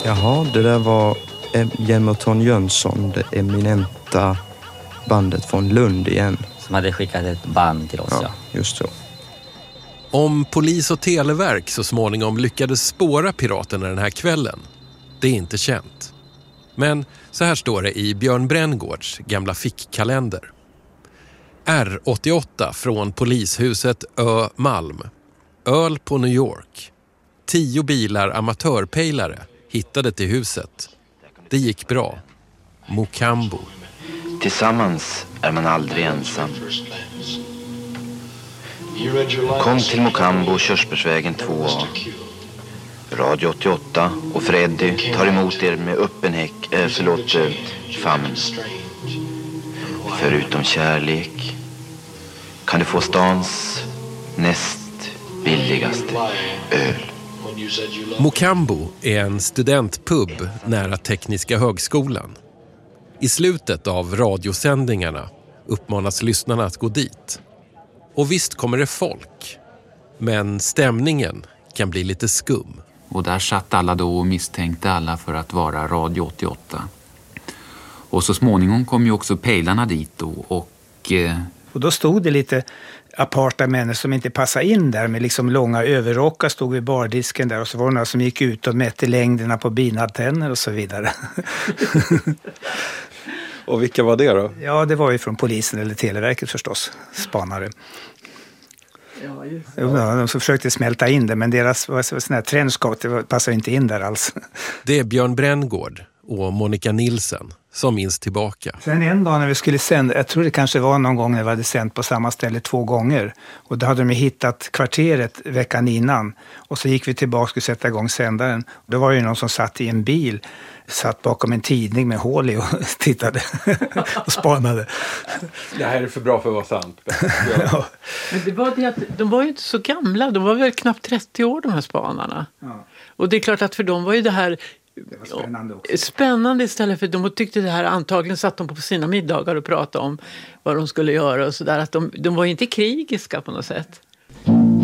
Jaha, det där var Jämmerton Jönsson, det eminenta bandet från Lund igen. Som hade skickat ett band till oss, ja. Just så. Om polis och televerk så småningom lyckades spåra piraterna den här kvällen, det är inte känt. Men så här står det i Björn Bränngårds gamla fickkalender. R88 från polishuset Ö Malm. Öl på New York. 10 bilar amatörpejlare hittade till huset. Det gick bra. Mokambo. Tillsammans är man aldrig ensam. Kom till Mokambo, Körsbärsvägen 2A. Radio 88 och Freddy tar emot er med öppen famn. Förutom kärlek kan du få stans näst billigaste öl. Mokambo är en studentpub nära Tekniska högskolan. I slutet av radiosändningarna uppmanas lyssnarna att gå dit. Och visst kommer det folk. Men stämningen kan bli lite skum. Och där satt alla då och misstänkte alla för att vara Radio 88. Och så småningom kom ju också pejlarna dit då och då stod det lite aparta människor som inte passade in där med liksom långa överrockar, stod vid bardisken där och så var det några som gick ut och mätte längderna på binantenner och så vidare. Och vilka var det då? Ja, det var ju från polisen eller televerket förstås, spanare. Ja, just det. Ja, de försökte smälta in det, men deras sån här trendskap passar inte in där alls. Det är Björn Bränngård och Monica Nilsen som minns tillbaka. Sen en dag när vi skulle sända, jag tror det kanske var någon gång när vi hade sänt på samma ställe 2 gånger. Och då hade de hittat kvarteret veckan innan. Och så gick vi tillbaka och skulle sätta igång sändaren. Då var det ju någon som satt i en bil, satt bakom en tidning med hål i och tittade och spanade. Det här är för bra för att vara sant. Ja. Men det var det att de var ju inte så gamla, de var väl knappt 30 år de här spanarna. Ja. Och det är klart att för dem var ju det här spännande också. Spännande istället för de tyckte det här, antagligen satt de på sina middagar och pratade om vad de skulle göra och sådär. Att de var inte krigiska på något sätt.